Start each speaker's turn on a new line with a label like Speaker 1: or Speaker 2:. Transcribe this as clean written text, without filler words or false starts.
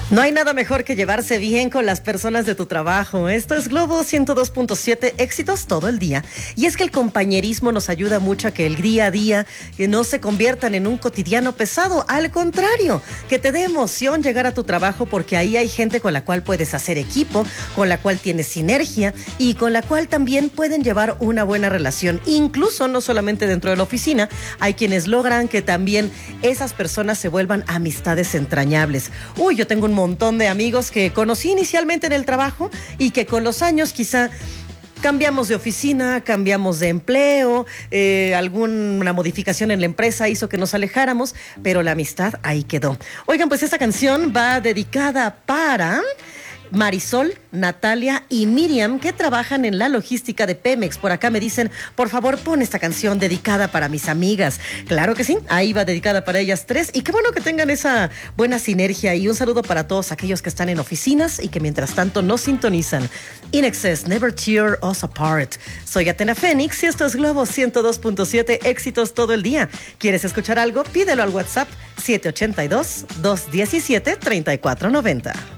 Speaker 1: No hay nada mejor que llevarse bien con las personas de tu trabajo. Esto es Globo 102.7, éxitos todo el día. Y es que el compañerismo nos ayuda mucho a que el día a día no se conviertan en un cotidiano pesado. Al contrario, que te dé emoción llegar a tu trabajo porque ahí hay gente con la cual puedes hacer equipo, con la cual tienes sinergia y con la cual también pueden llevar una buena relación. Incluso no solamente dentro de la oficina, hay quienes logran que también esas personas se vuelvan amistades entrañables. Yo tengo un montón de amigos que conocí inicialmente en el trabajo y que con los años quizá cambiamos de oficina, cambiamos de empleo, alguna modificación en la empresa hizo que nos alejáramos, pero la amistad ahí quedó. Oigan, pues esta canción va dedicada para Marisol, Natalia y Miriam, que trabajan en la logística de Pemex. Por acá me dicen, por favor, pon esta canción dedicada para mis amigas. Claro que sí, ahí va dedicada para ellas tres. Y qué bueno que tengan esa buena sinergia. Y un saludo para todos aquellos que están en oficinas y que mientras tanto nos sintonizan. In Excess, Never Tear Us Apart. Soy Atena Fénix y esto es Globo 102.7, éxitos todo el día. ¿Quieres escuchar algo? Pídelo al WhatsApp 782-217-3490.